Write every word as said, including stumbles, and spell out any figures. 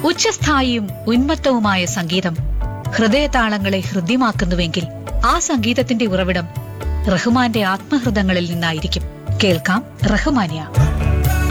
ഉച്ചസ്ഥായിയും ഉന്മത്തവുമായ സംഗീതം ഹൃദയതാളങ്ങളെ ഹൃദ്യമാക്കുന്നുവെങ്കിൽ ആ സംഗീതത്തിന്റെ ഉറവിടം റഹ്മാന്റെ ആത്മഹൃദങ്ങളിൽ നിന്നായിരിക്കും. കേൾക്കാം റഹ്മാനിയ.